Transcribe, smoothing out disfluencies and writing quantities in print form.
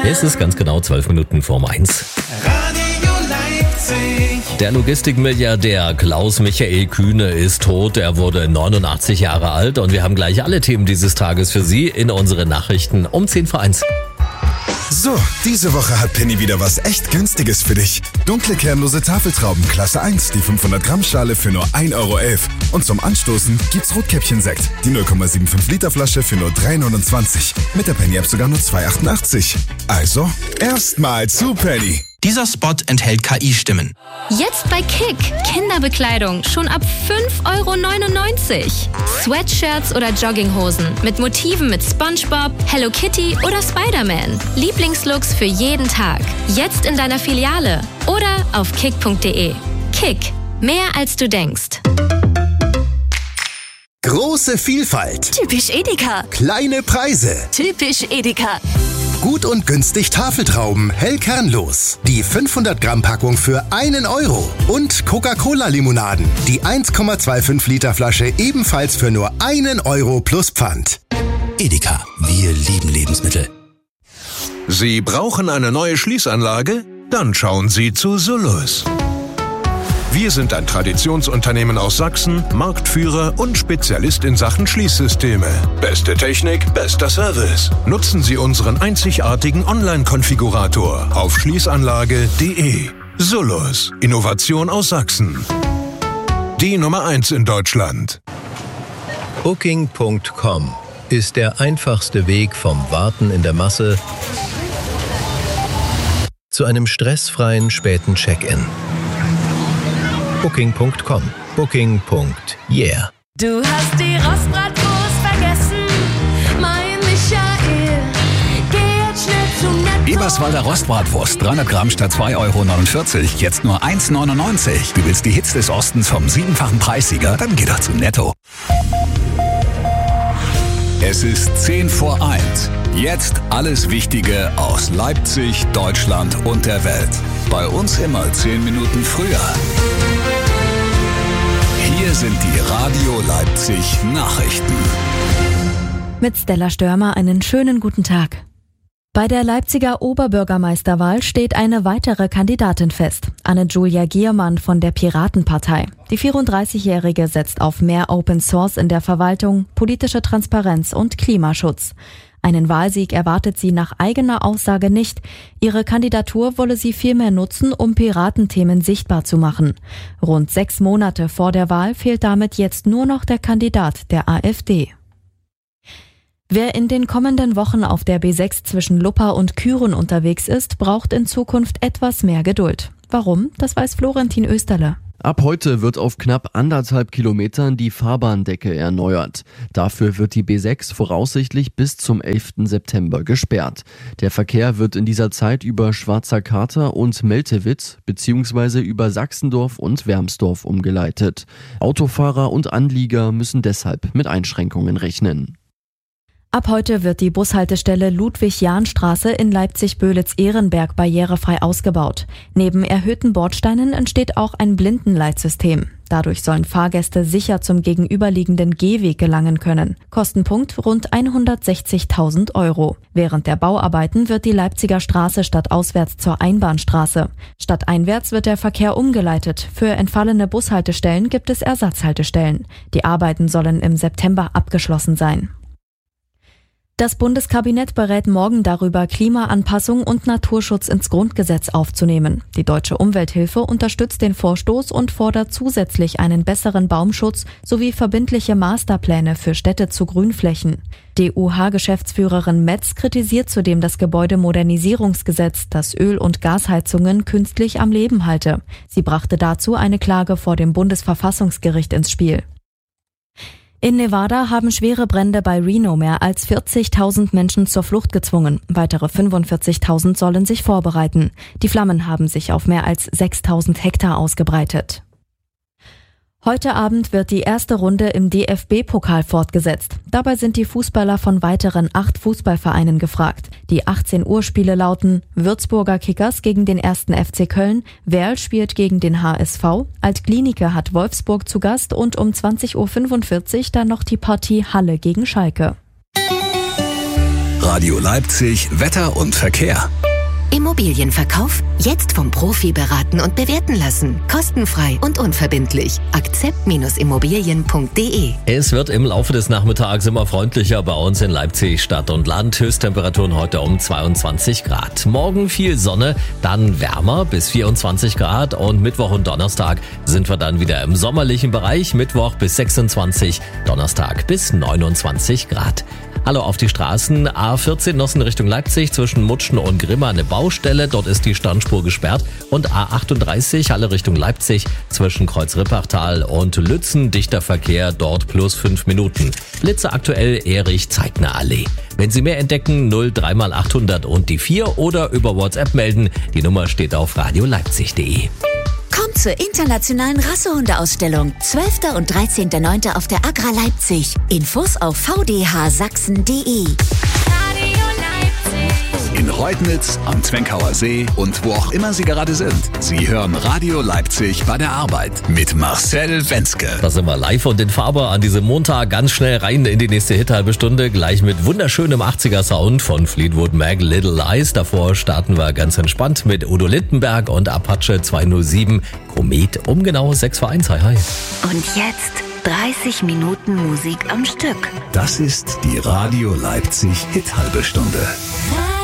Es ist ganz genau 12 Minuten vor 1. Radio Leipzig. Der Logistikmilliardär Klaus-Michael Kühne ist tot. Er wurde 89 Jahre alt und wir haben gleich alle Themen dieses Tages für Sie in unseren Nachrichten um 10 vor 1. So, diese Woche hat Penny wieder was echt Günstiges für dich. Dunkle kernlose Tafeltrauben Klasse 1, die 500 Gramm Schale für nur 1,11 Euro. Und zum Anstoßen gibt's Rotkäppchensekt, die 0,75 Liter Flasche für nur 3,29 €. Mit der Penny-App sogar nur 2,88 €. Also, erstmal zu Penny. Dieser Spot enthält KI-Stimmen. Jetzt bei Kick. Kinderbekleidung schon ab 5,99 €. Sweatshirts oder Jogginghosen mit Motiven mit SpongeBob, Hello Kitty oder Spider-Man. Lieblingslooks für jeden Tag. Jetzt in deiner Filiale oder auf kick.de. Kick. Mehr als du denkst. Große Vielfalt. Typisch Edeka. Kleine Preise. Typisch Edeka. Gut und günstig Tafeltrauben, hell kernlos. Die 500 Gramm Packung für 1 Euro. Und Coca-Cola-Limonaden. Die 1,25 Liter Flasche ebenfalls für nur 1 Euro plus Pfand. Edeka, wir lieben Lebensmittel. Sie brauchen eine neue Schließanlage? Dann schauen Sie zu Sullus. Wir sind ein Traditionsunternehmen aus Sachsen, Marktführer und Spezialist in Sachen Schließsysteme. Beste Technik, bester Service. Nutzen Sie unseren einzigartigen Online-Konfigurator auf schließanlage.de. Sullus, Innovation aus Sachsen. Die Nummer 1 in Deutschland. Booking.com ist der einfachste Weg vom Warten in der Masse zu einem stressfreien späten Check-in. Booking.com. Booking.yeah. Du hast die Rostbratwurst vergessen, mein Michael. Geh jetzt schnell zum Netto. Eberswalder Rostbratwurst, 300 Gramm statt 2,49 €, jetzt nur 1,99 €. Du willst die Hits des Ostens vom 7-fachen Preissieger? Dann geh doch zum Netto. Es ist 10 vor 1. Jetzt alles Wichtige aus Leipzig, Deutschland und der Welt. Bei uns immer 10 Minuten früher. Hier sind die Radio Leipzig Nachrichten. Mit Stella Störmer einen schönen guten Tag. Bei der Leipziger Oberbürgermeisterwahl steht eine weitere Kandidatin fest, Anne-Julia Giermann von der Piratenpartei. Die 34-Jährige setzt auf mehr Open Source in der Verwaltung, politische Transparenz und Klimaschutz. Einen Wahlsieg erwartet sie nach eigener Aussage nicht. Ihre Kandidatur wolle sie vielmehr nutzen, um Piratenthemen sichtbar zu machen. Rund 6 Monate vor der Wahl fehlt damit jetzt nur noch der Kandidat der AfD. Wer in den kommenden Wochen auf der B6 zwischen Luppa und Kühren unterwegs ist, braucht in Zukunft etwas mehr Geduld. Warum? Das weiß Florentin Österle. Ab heute wird auf knapp 1,5 Kilometern die Fahrbahndecke erneuert. Dafür wird die B6 voraussichtlich bis zum 11. September gesperrt. Der Verkehr wird in dieser Zeit über Schwarzer Kater und Meltewitz bzw. über Sachsendorf und Wermsdorf umgeleitet. Autofahrer und Anlieger müssen deshalb mit Einschränkungen rechnen. Ab heute wird die Bushaltestelle Ludwig-Jahn-Straße in Leipzig-Böhlitz-Ehrenberg barrierefrei ausgebaut. Neben erhöhten Bordsteinen entsteht auch ein Blindenleitsystem. Dadurch sollen Fahrgäste sicher zum gegenüberliegenden Gehweg gelangen können. Kostenpunkt rund 160.000 €. Während der Bauarbeiten wird die Leipziger Straße stadtauswärts zur Einbahnstraße. Stadteinwärts wird der Verkehr umgeleitet. Für entfallene Bushaltestellen gibt es Ersatzhaltestellen. Die Arbeiten sollen im September abgeschlossen sein. Das Bundeskabinett berät morgen darüber, Klimaanpassung und Naturschutz ins Grundgesetz aufzunehmen. Die Deutsche Umwelthilfe unterstützt den Vorstoß und fordert zusätzlich einen besseren Baumschutz sowie verbindliche Masterpläne für Städte zu Grünflächen. DUH-Geschäftsführerin Metz kritisiert zudem das Gebäudemodernisierungsgesetz, das Öl- und Gasheizungen künstlich am Leben halte. Sie brachte dazu eine Klage vor dem Bundesverfassungsgericht ins Spiel. In Nevada haben schwere Brände bei Reno mehr als 40.000 Menschen zur Flucht gezwungen. Weitere 45.000 sollen sich vorbereiten. Die Flammen haben sich auf mehr als 6.000 Hektar ausgebreitet. Heute Abend wird die erste Runde im DFB-Pokal fortgesetzt. Dabei sind die Fußballer von weiteren 8 Fußballvereinen gefragt. Die 18 Uhr Spiele lauten: Würzburger Kickers gegen den 1. FC Köln, Werl spielt gegen den HSV, Altglienicke hat Wolfsburg zu Gast und um 20.45 Uhr dann noch die Partie Halle gegen Schalke. Radio Leipzig, Wetter und Verkehr. Immobilienverkauf? Jetzt vom Profi beraten und bewerten lassen. Kostenfrei und unverbindlich. Akzept-immobilien.de. Es wird im Laufe des Nachmittags immer freundlicher bei uns in Leipzig, Stadt und Land. Höchsttemperaturen heute um 22 Grad. Morgen viel Sonne, dann wärmer bis 24 Grad und Mittwoch und Donnerstag sind wir dann wieder im sommerlichen Bereich. Mittwoch bis 26, Donnerstag bis 29 Grad. Hallo auf die Straßen. A14 Nossen Richtung Leipzig zwischen Mutschen und Grimma eine Baustelle. Dort ist die Standspur gesperrt. Und A38 Halle Richtung Leipzig zwischen Kreuz-Rippachtal und Lützen. Dichter Verkehr, dort plus 5 Minuten. Blitze aktuell Erich-Zeigner-Allee. Wenn Sie mehr entdecken, 03x800 und die 4 oder über WhatsApp melden. Die Nummer steht auf radioleipzig.de. Kommt zur internationalen Rassehundeausstellung 12. und 13.09. auf der Agra Leipzig. Infos auf vdhsachsen.de. In Reutnitz, am Zwenkauer See und wo auch immer Sie gerade sind. Sie hören Radio Leipzig bei der Arbeit mit Marcel Wenzke. Da sind wir live und in Farbe an diesem Montag ganz schnell rein in die nächste Hit-halbe Stunde. Gleich mit wunderschönem 80er-Sound von Fleetwood Mac, Little Lies. Davor starten wir ganz entspannt mit Udo Lindenberg und Apache 207 Komet um genau 6 vor 1. Hi, hi. Und jetzt 30 Minuten Musik am Stück. Das ist die Radio Leipzig Hit-halbe Stunde.